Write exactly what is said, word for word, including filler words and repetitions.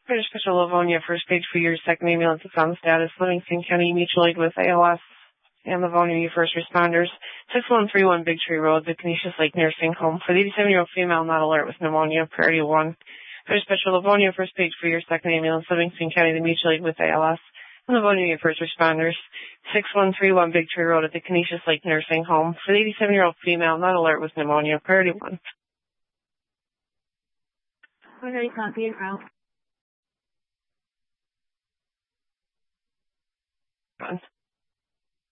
British Special Livonia, first page for your second ambulance. It's on the status. Livingston County Mutual Aid with A L S and Livonia, your first responders. six one three one Big Tree Road, the Canisius Lake Nursing Home. For the eighty-seven-year-old female not alert with pneumonia, priority one. British Special Livonia, first page for your second ambulance. Livingston County, the Mutual Aid with A L S and Livonia, your first responders. six one three one Big Tree Road at the Canisius Lake Nursing Home. For the eighty-seven-year-old female not alert with pneumonia, priority one. Okay, copy it out. One.